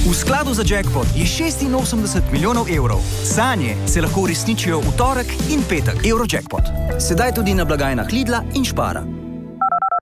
V skladu za jackpot je 86 milijonov evrov. Sanje se lahko uresničijo v torek in petek. Eurojackpot. Sedaj tudi na blagajnah Lidla in Spara.